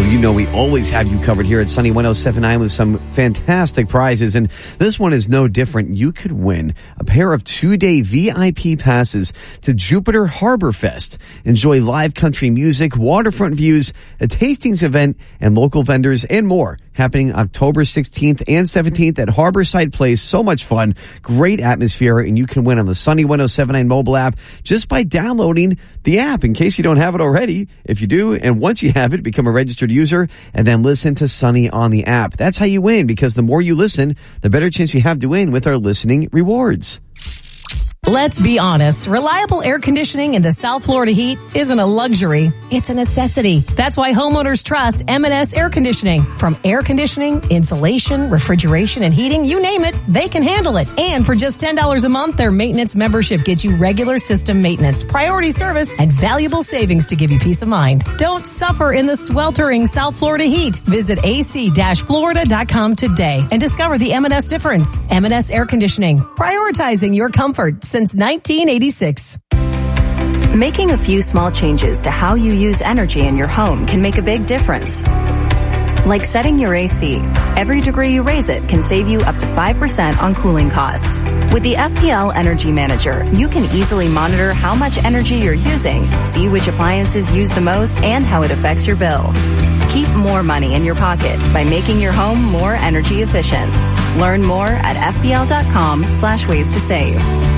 Well, you know we always have you covered here at Sunny 107.9 with some fantastic prizes, and this one is no different. You could win a pair of 2-day VIP passes to Jupiter Harbor Fest. Enjoy live country music, waterfront views, a tastings event, and local vendors and more. Happening October 16th and 17th at Harborside Place. So much fun, great atmosphere, and you can win on the Sunny 107.9 mobile app just by downloading the app in case you don't have it already. If you do, and once you have it, become a registered user and then listen to Sunny on the app. That's how you win, because the more you listen, the better chance you have to win with our listening rewards. Let's be honest. Reliable air conditioning in the South Florida heat isn't a luxury. It's a necessity. That's why homeowners trust M&S Air Conditioning. From air conditioning, insulation, refrigeration, and heating, you name it, they can handle it. And for just $10 a month, their maintenance membership gets you regular system maintenance, priority service, and valuable savings to give you peace of mind. Don't suffer in the sweltering South Florida heat. Visit ac-florida.com today and discover the M&S difference. M&S Air Conditioning, prioritizing your comfort since 1986. Making a few small changes to how you use energy in your home can make a big difference. Like setting your AC. Every degree you raise it can save you up to 5% on cooling costs. With the FPL Energy Manager, you can easily monitor how much energy you're using, see which appliances use the most, and how it affects your bill. Keep more money in your pocket by making your home more energy efficient. Learn more at fpl.com/ways to save.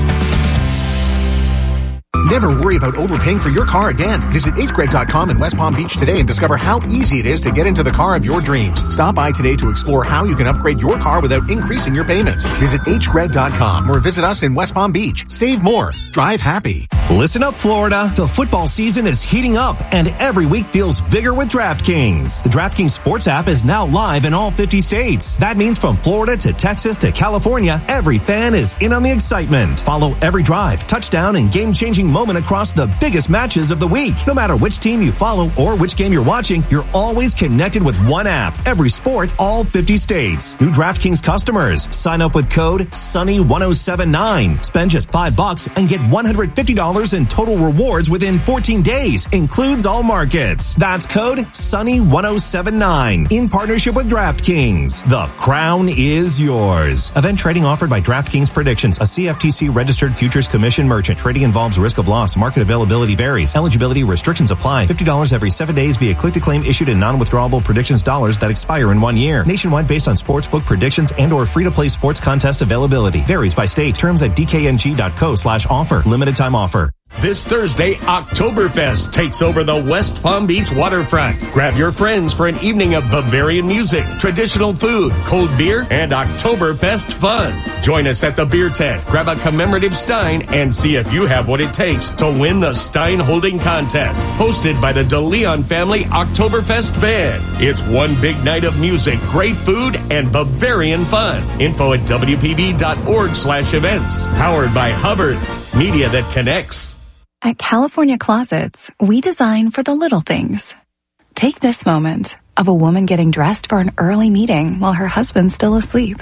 Never worry about overpaying for your car again. Visit hgreg.com in West Palm Beach today and discover how easy it is to get into the car of your dreams. Stop by today to explore how you can upgrade your car without increasing your payments. Visit hgreg.com or visit us in West Palm Beach. Save more. Drive happy. Listen up, Florida. The football season is heating up, and every week feels bigger with DraftKings. The DraftKings Sports app is now live in all 50 states. That means from Florida to Texas to California, every fan is in on the excitement. Follow every drive, touchdown, and game-changing moment across the biggest matches of the week. No matter which team you follow or which game you're watching, you're always connected with one app. Every sport, all 50 states. New DraftKings customers. Sign up with code SUNNY1079. Spend just $5 and get $150 in total rewards within 14 days. Includes all markets. That's code SUNNY1079. In partnership with DraftKings. The crown is yours. Event trading offered by DraftKings Predictions, a CFTC registered futures commission merchant. Trading involves risk of loss. Market availability varies. Eligibility restrictions apply. $50 every 7 days via click-to-claim issued in non-withdrawable predictions dollars that expire in 1 year. Nationwide based on sportsbook predictions and or free-to-play sports contest availability. Varies by state. Terms at dkng.co/offer. Limited time offer. This Thursday, Oktoberfest takes over the West Palm Beach waterfront. Grab your friends for an evening of Bavarian music, traditional food, cold beer, and Oktoberfest fun. Join us at the beer tent, grab a commemorative Stein, and see if you have what it takes to win the Stein holding contest. Hosted by the DeLeon family Oktoberfest Band. It's one big night of music, great food, and Bavarian fun. Info at wpb.org/events. Powered by Hubbard. Media that connects. At California Closets, we design for the little things. Take this moment of a woman getting dressed for an early meeting while her husband's still asleep.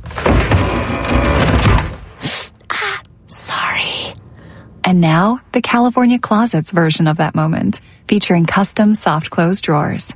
Sorry. And now, the California Closets version of that moment, featuring custom soft close drawers.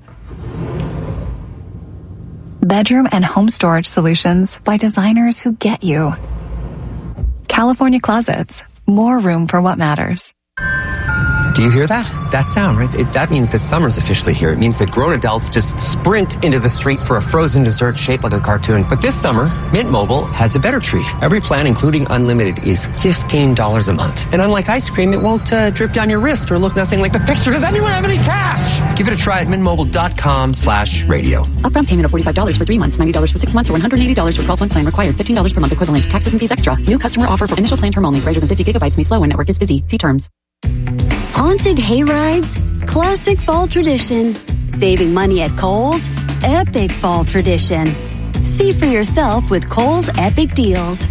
Bedroom and home storage solutions by designers who get you. California Closets. More room for what matters. Do you hear that? That sound, right? That means that summer's officially here. It means that grown adults just sprint into the street for a frozen dessert shaped like a cartoon. But this summer, Mint Mobile has a better treat. Every plan, including unlimited, is $15 a month. And unlike ice cream, it won't drip down your wrist or look nothing like the picture. Does anyone have any cash? Give it a try at mintmobile.com/radio. Upfront payment of $45 for 3 months, $90 for 6 months, or $180 for 12-month plan required. $15 per month equivalent. Taxes and fees extra. New customer offer for initial plan term only. Greater than 50 gigabytes may slow when network is busy. See terms. Haunted hayrides, classic fall tradition. Saving money at Kohl's, epic fall tradition. See for yourself with Kohl's Epic Deals.